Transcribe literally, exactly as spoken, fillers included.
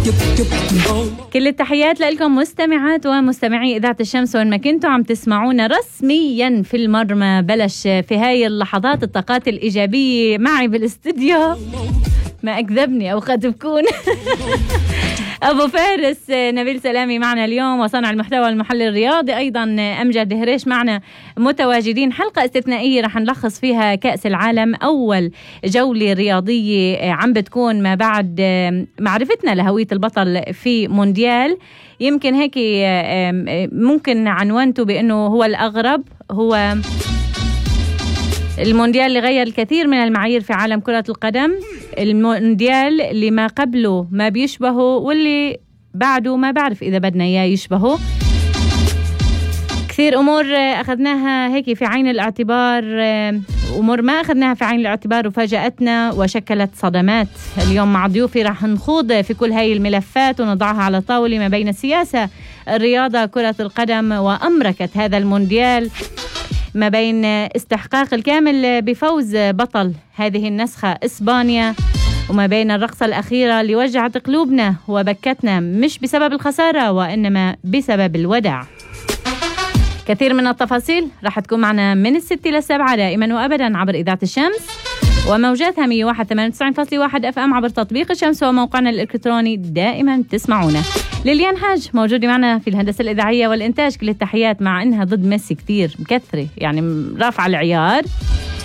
كل التحيات لكم مستمعات ومستمعي إذاعة الشمس وين ما كنتوا عم تسمعونا رسميا في المرمى. بلش في هاي اللحظات الطاقات الإيجابية معي بالاستديو، ما أكذبني أو قد بكون أبو فارس نبيل سلامي معنا اليوم، وصانع المحتوى المحلل الرياضي أيضا أمجد هريش معنا متواجدين. حلقة استثنائية رح نلخص فيها كأس العالم، أول جولة رياضية عم بتكون ما بعد معرفتنا لهوية البطل في مونديال. يمكن هيك ممكن عنوانته بأنه هو الأغرب، هو المونديال اللي غير الكثير من المعايير في عالم كرة القدم، المونديال اللي ما قبله ما بيشبهه واللي بعده ما بعرف إذا بدنا إياه يشبهه. كثير أمور أخذناها هيك في عين الاعتبار، أمور ما أخذناها في عين الاعتبار وفاجأتنا وشكلت صدمات. اليوم مع ضيوفي رح نخوض في كل هاي الملفات ونضعها على طاولة ما بين السياسة، الرياضة، كرة القدم وأمركة هذا المونديال، ما بين استحقاق الكامل بفوز بطل هذه النسخة إسبانيا، وما بين الرقصة الأخيرة اللي وجعت قلوبنا وبكتنا مش بسبب الخسارة وإنما بسبب الوداع. كثير من التفاصيل رح تكون معنا من الستة للسبعة دائما وأبدا عبر إذاعة الشمس وموجاتها مية وواحد ثمانية وتسعين فاصلة واحد أف أم عبر تطبيق الشمس وموقعنا الإلكتروني. دائما تسمعونا. ليليان حاج موجودة معنا في الهندسة الإذاعية والإنتاج. كل التحيات، مع إنها ضد ميسي كتير مكثرة، يعني رافعة العيار.